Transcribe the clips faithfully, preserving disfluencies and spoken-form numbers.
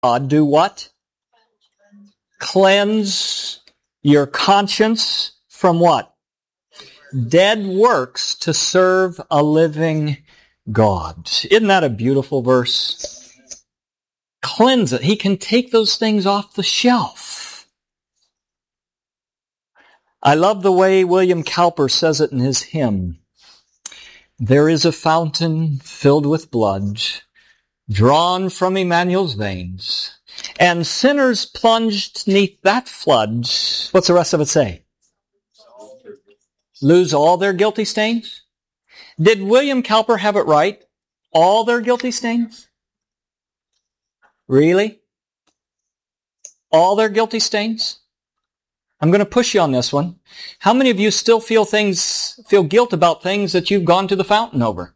God do what? Cleanse your conscience from what? Dead works to serve a living God. Isn't that a beautiful verse? Cleanse it. He can take those things off the shelf. I love the way William Cowper says it in his hymn. There is a fountain filled with blood, drawn from Emmanuel's veins, and sinners plunged neath that flood. What's the rest of it say? Lose all their guilty stains? Did William Cowper have it right? All their guilty stains? Really? All their guilty stains? I'm going to push you on this one. How many of you still feel things, feel guilt about things that you've gone to the fountain over?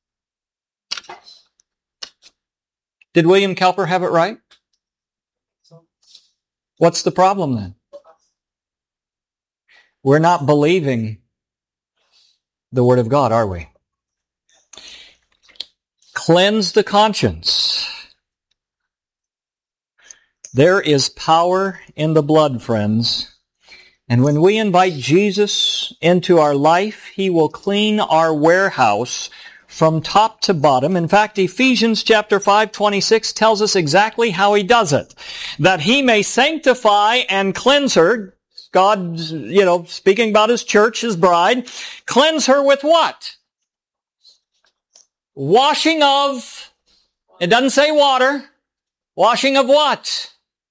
Did William Cowper have it right? What's the problem then? We're not believing the Word of God, are we? Cleanse the conscience. There is power in the blood, friends. And when we invite Jesus into our life, He will clean our warehouse from top to bottom. In fact, Ephesians chapter five twenty-six tells us exactly how He does it. That He may sanctify and cleanse her. God, you know, speaking about His church, His bride. Cleanse her with what? Washing of, it doesn't say water. Washing of what?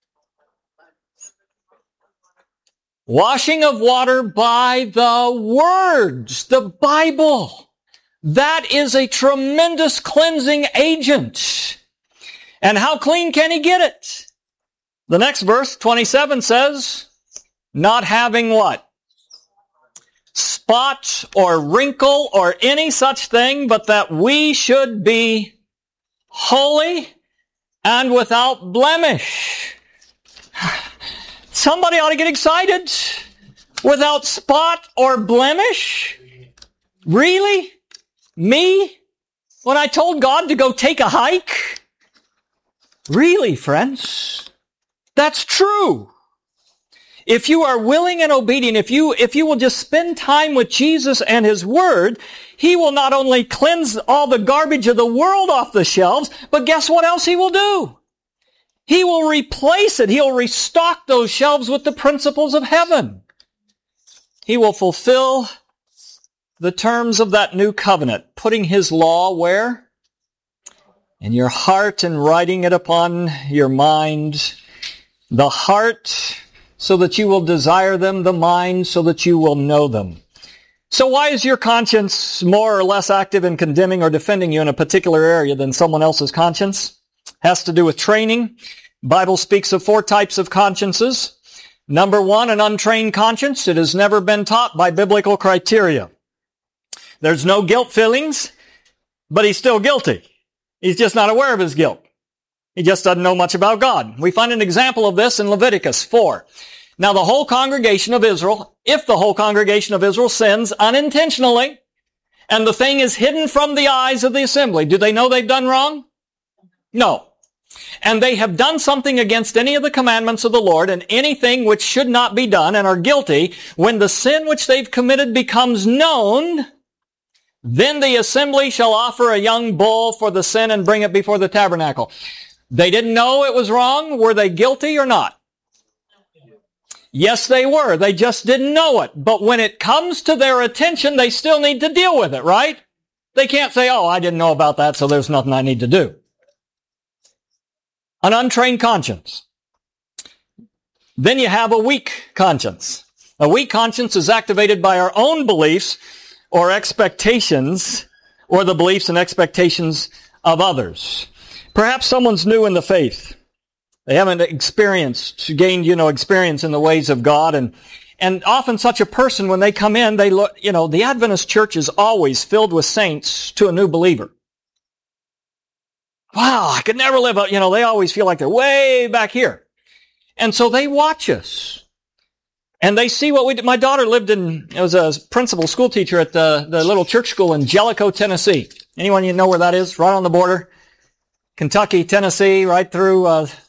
Washing of water by the words, the Bible. That is a tremendous cleansing agent. And how clean can He get it? The next verse, twenty-seven, says, not having what? Spot or wrinkle or any such thing, but that we should be holy and without blemish. Somebody ought to get excited. Without spot or blemish? Really? Me? When I told God to go take a hike? Really, friends? That's true. If you are willing and obedient, if you, if you will just spend time with Jesus and His Word, He will not only cleanse all the garbage of the world off the shelves, but guess what else He will do? He will replace it. He'll restock those shelves with the principles of heaven. He will fulfill the terms of that new covenant, putting His law where? In your heart and writing it upon your mind. The heart so that you will desire them, the mind so that you will know them. So why is your conscience more or less active in condemning or defending you in a particular area than someone else's conscience? Has to do with training. Bible speaks of four types of consciences. Number one, an untrained conscience. It has never been taught by biblical criteria. There's no guilt feelings, but he's still guilty. He's just not aware of his guilt. He just doesn't know much about God. We find an example of this in Leviticus four. Now the whole congregation of Israel, if the whole congregation of Israel sins unintentionally, and the thing is hidden from the eyes of the assembly, do they know they've done wrong? No. And they have done something against any of the commandments of the Lord and anything which should not be done and are guilty. When the sin which they've committed becomes known, then the assembly shall offer a young bull for the sin and bring it before the tabernacle. They didn't know it was wrong. Were they guilty or not? Yes, they were. They just didn't know it. But when it comes to their attention, they still need to deal with it, right? They can't say, oh, I didn't know about that, so there's nothing I need to do. An untrained conscience. Then you have a weak conscience. A weak conscience is activated by our own beliefs or expectations or the beliefs and expectations of others. Perhaps someone's new in the faith. They haven't experienced, gained, you know, experience in the ways of God. And, and often such a person, when they come in, they look, you know, the Adventist church is always filled with saints to a new believer. Wow, I could never live up, you know, they always feel like they're way back here. And so they watch us. And they see what we did. My daughter lived in, it was a principal school teacher at the, the little church school in Jellicoe, Tennessee. Anyone you know where that is? Right on the border. Kentucky, Tennessee, right through uh,